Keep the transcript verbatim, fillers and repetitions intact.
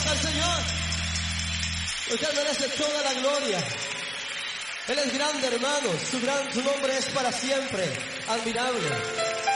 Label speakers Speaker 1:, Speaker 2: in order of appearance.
Speaker 1: al Señor. Usted merece toda la gloria. Él es grande, hermanos. Su, gran, su nombre es para siempre admirable.